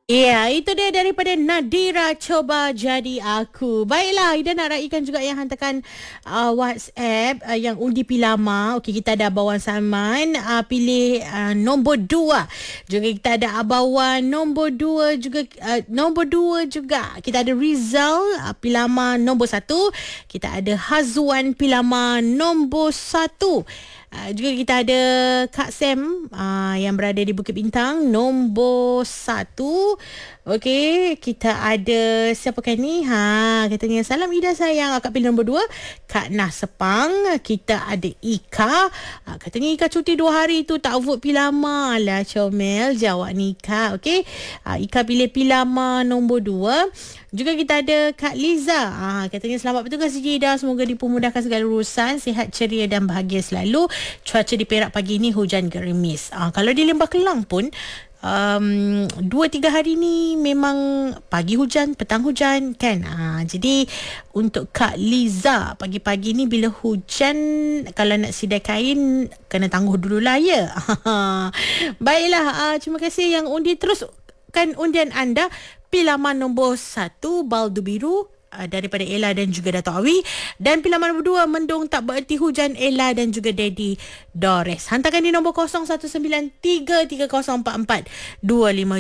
Ya, itu dia daripada Nadira Coba Jadi Aku. Baiklah, Ida nak raikan juga yang hantarkan WhatsApp yang undi pilama. Okey, kita ada Abawan Salman pilih nombor 2. Juga kita ada Abawan nombor 2 juga nombor 2 juga. Kita ada Rizal pilama nombor 1. Kita ada Hazwan pilama nombor 1. Juga kita ada Kak Sam yang berada di Bukit Bintang nombor 1. Okey, kita ada siapakah ni? Katanya salam Ida sayang. Akak pilih nombor 2, Kak Nah Sepang. Kita ada Ika. Katanya Ika cuti 2 hari tu tak vote pilama. Alah comel jawab ni Ika. Okey. Ika pilih pilama nombor 2. Juga kita ada Kak Liza. Katanya selamat bertugas DJ Ida. Semoga dipermudahkan segala urusan. Sihat, ceria dan bahagia selalu. Cuaca di Perak pagi ni hujan gerimis. Kalau di Lembah Kelang pun 2-3 hari ni memang pagi hujan, petang hujan kan. Jadi untuk Kak Liza, pagi-pagi ni bila hujan, kalau nak sidai kain kena tangguh dululah ya. Baiklah, terima kasih yang undi. Teruskan undian anda. Pilaman nombor 1 baldu biru daripada Ella dan juga Dato' Awi. Dan pilihan nombor 2 mendung tak bererti hujan, Ella dan juga Daddy Dores. Hantarkan di nombor 0193304425.